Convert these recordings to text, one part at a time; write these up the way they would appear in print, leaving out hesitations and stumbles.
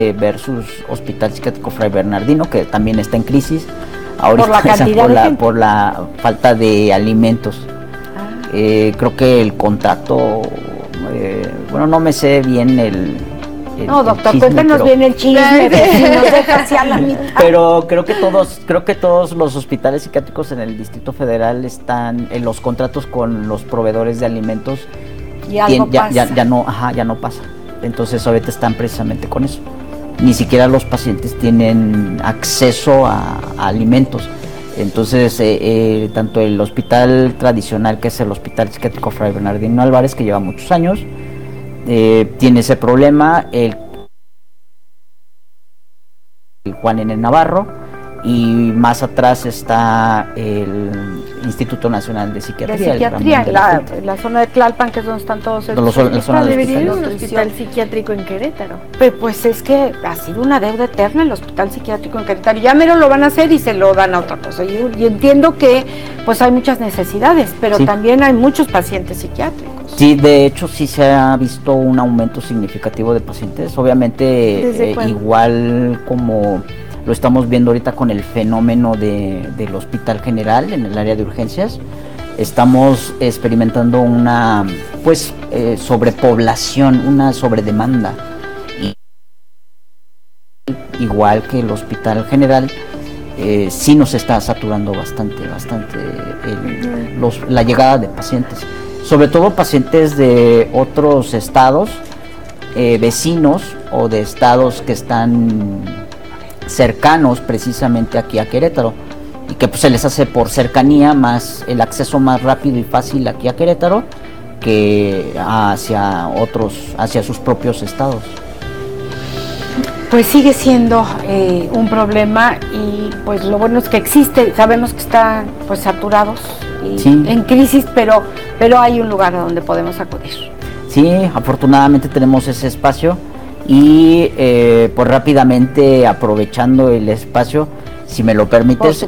versus Hospital Psiquiátrico Fray Bernardino, que también está en crisis ahorita, por la cantidad por la falta de alimentos. Creo que el contrato, bueno, no me sé bien el no, doctor, chisme, cuéntenos bien el chisme, si nos deja hacia la mitad. Pero creo que todos los hospitales psiquiátricos en el Distrito Federal están en los contratos con los proveedores de alimentos, y algo ya no pasa. Entonces ahorita están precisamente con eso. Ni siquiera los pacientes tienen acceso a alimentos. Entonces, tanto el hospital tradicional, que es el Hospital Psiquiátrico Fray Bernardino Álvarez, que lleva muchos años, tiene ese problema, el Juan N. Navarro, y más atrás está el Instituto Nacional de Psiquiatría. La zona de Tlalpan, que es donde están todos estos. Debería ir un hospital psiquiátrico en Querétaro. Pues es que ha sido una deuda eterna el hospital psiquiátrico en Querétaro. Ya mero lo van a hacer y se lo dan a otra cosa. Y entiendo que pues hay muchas necesidades, pero sí, también hay muchos pacientes psiquiátricos. Sí, de hecho sí se ha visto un aumento significativo de pacientes. Obviamente igual como lo estamos viendo ahorita con el fenómeno del Hospital General en el área de urgencias, estamos experimentando una sobrepoblación, una sobredemanda. Y igual que el Hospital General, sí nos está saturando bastante la llegada de pacientes, sobre todo pacientes de otros estados vecinos o de estados que están cercanos precisamente aquí a Querétaro, y que pues se les hace por cercanía más el acceso más rápido y fácil aquí a Querétaro que hacia sus propios estados. Pues sigue siendo un problema, y pues lo bueno es que existe. Sabemos que están pues saturados y sí, en crisis, pero hay un lugar a donde podemos acudir. Sí, afortunadamente tenemos ese espacio. Y pues rápidamente, aprovechando el espacio, si me lo permites,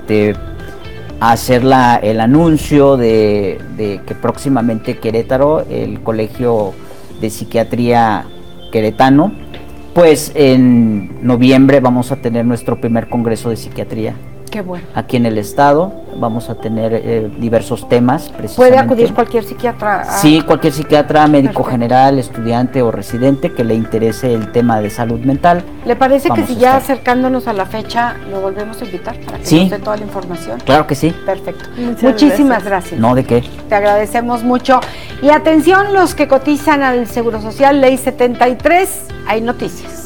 hacer el anuncio de que próximamente Querétaro, el Colegio de Psiquiatría Queretano, pues en noviembre vamos a tener nuestro primer congreso de psiquiatría. Qué bueno. Aquí en el estado vamos a tener diversos temas. ¿Puede acudir cualquier psiquiatra? Sí, cualquier psiquiatra, médico general, estudiante o residente que le interese el tema de salud mental. ¿Le parece que si ya acercándonos a la fecha lo volvemos a invitar para que nos dé toda la información? Claro que sí. Perfecto. Muchísimas gracias. No, ¿de qué? Te agradecemos mucho. Y atención, los que cotizan al Seguro Social, Ley 73, hay noticias.